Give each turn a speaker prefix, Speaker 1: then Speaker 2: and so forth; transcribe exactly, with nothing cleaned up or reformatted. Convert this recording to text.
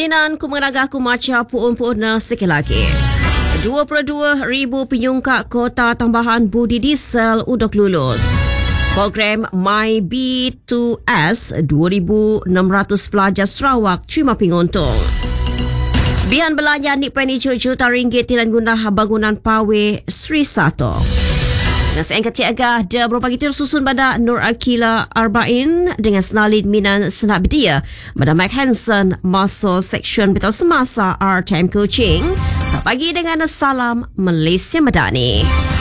Speaker 1: Salinan kumenagah kumaca puun-puun na sekali lagi. dua puluh dua ribu penyungkak kota tambahan budi diesel udah lulus. Program My B two S dua ribu enam ratus pelajar Sarawak cuma penguntung. Bihan belanja Nik Penny juta ringgit tilan guna bangunan Pawe Sri Sato. Dan seengkat tiaga ada berbagi tersusun pada Nur Akila Arba'in dengan senalin minan senap dia pada Mike Hansen masuk seksyen betul semasa R T M Coaching. Selamat pagi dengan salam Malaysia Madani.